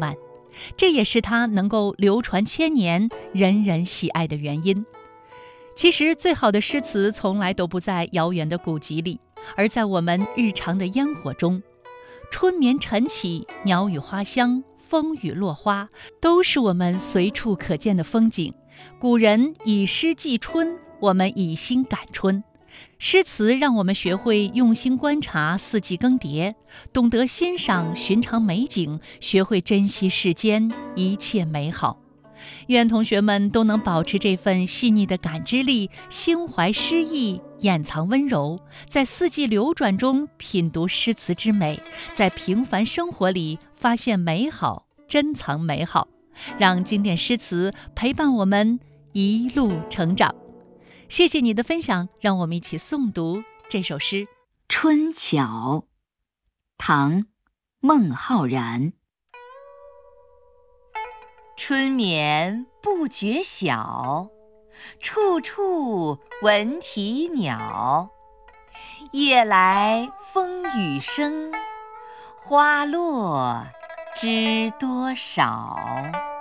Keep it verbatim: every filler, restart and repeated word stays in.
漫，这也是它能够流传千年、人人喜爱的原因。其实最好的诗词从来都不在遥远的古籍里，而在我们日常的烟火中。春眠晨起，鸟语花香，风雨落花，都是我们随处可见的风景。古人以诗寄春，我们以心感春。诗词让我们学会用心观察四季更迭，懂得欣赏寻常美景，学会珍惜世间一切美好。愿同学们都能保持这份细腻的感知力，心怀诗意，掩藏温柔，在四季流转中品读诗词之美，在平凡生活里发现美好，珍藏美好，让经典诗词陪伴我们一路成长。谢谢你的分享，让我们一起诵读这首诗《 春晓》，唐·孟浩然。 春眠不觉晓，处处闻啼鸟。夜来风雨声，花落知多少。